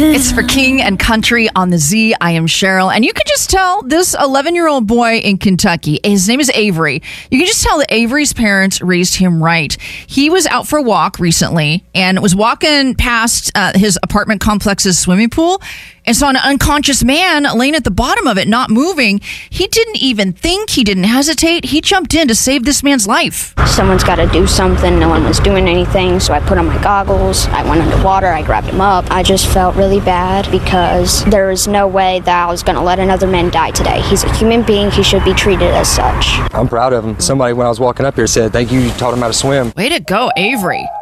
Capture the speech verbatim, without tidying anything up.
It's for King and Country on the Z. I am Cheryl. And you can just tell this eleven-year-old boy in Kentucky, his name is Avery. You can just tell that Avery's parents raised him right. He was out for a walk recently and was walking past uh, his apartment complex's swimming pool and saw an unconscious man laying at the bottom of it, not moving. He didn't even think. He didn't hesitate. He jumped in to save this man's life. Someone's got to do something. No one was doing anything, so I put on my goggles. I went underwater. I grabbed him up. I just felt really bad because there was no way that I was going to let another man die today. He's a human being. He should be treated as such. I'm proud of him. Somebody, when I was walking up here, said, thank you, you taught him how to swim. Way to go, Avery.